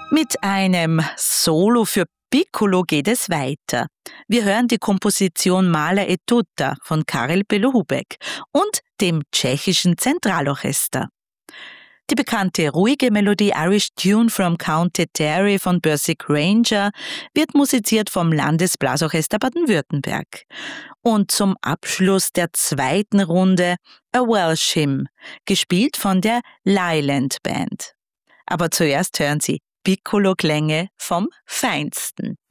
Mit einem Solo für Piccolo geht es weiter. Wir hören die Komposition Mala e tutta von Karel Belohubek und dem tschechischen Zentralorchester. Die bekannte ruhige Melodie Irish Tune from County Derry von Percy Grainger wird musiziert vom Landesblasorchester Baden-Württemberg. Und zum Abschluss der zweiten Runde A Welsh Hymn, gespielt von der Leyland Band. Aber zuerst hören Sie Piccolo-Klänge vom Feinsten.